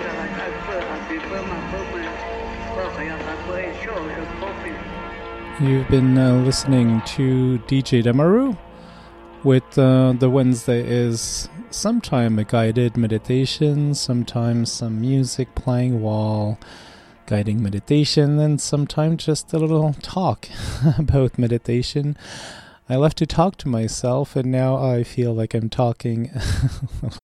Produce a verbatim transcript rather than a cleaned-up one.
You've been uh, listening to D J Demaru with uh, the Wednesday is sometime a guided meditation, sometimes some music playing while guiding meditation, and sometimes just a little talk about meditation. I love to talk to myself, and now I feel like I'm talking